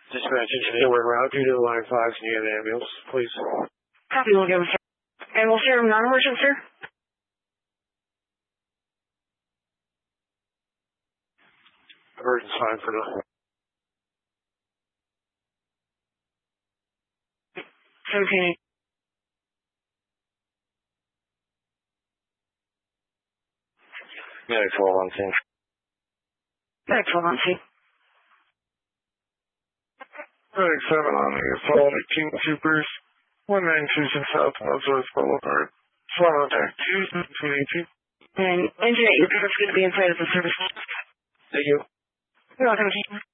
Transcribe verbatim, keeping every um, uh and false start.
Dispatch engineer, route due to line five, so you get an ambulance, please. Copy, we'll go with sir. And we'll share non-emergent, sir? Emergent sign for now. seventeen. Medic twelve on scene. Medic twelve on scene. Medic seven on the assault at King Troopers, one nine two six South Northwest Boulevard. Swallow attack two, two eighteen. And engineer, your cover's going to be inside of the service. Thank you. You're welcome.